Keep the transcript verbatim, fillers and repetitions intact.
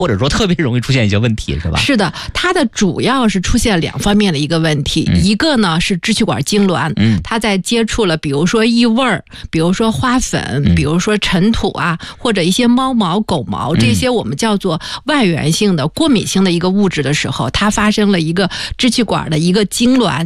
或者说特别容易出现一些问题，是吧？ 是的，它的主要是出现两方面的一个问题，嗯、一个呢是支气管痉挛，嗯，它在接触了比如说异味儿，比如说花粉、嗯，比如说尘土啊，或者一些猫毛、狗毛这些我们叫做外源性的过敏性的一个物质的时候，它发生了一个支气管的一个痉挛。